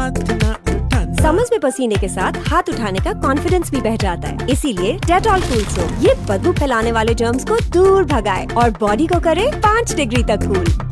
हाथ ना उठाना। समझ में पसीने के साथ हाथ उठाने का कॉन्फिडेंस भी बह जाता है, इसीलिए डेटॉल कूल सोप ये बदबू फैलाने वाले जर्म्स को दूर भगाए और बॉडी को करे 5 डिग्री तक कूल।